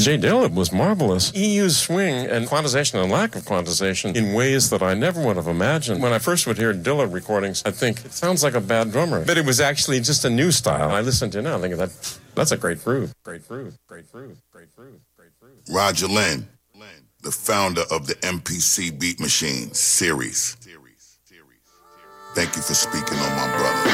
Jay Dilla was marvelous. He used swing and quantization and lack of quantization in ways that I never would have imagined. When I first would hear Dilla recordings, I'd think, it sounds like a bad drummer. But it was actually just a new style. I listen to it now, thinking that's a great groove. Great groove. Great groove. Great groove. Great groove. Roger Lynn, the founder of the MPC Beat Machine series. Thank you for speaking on my brother.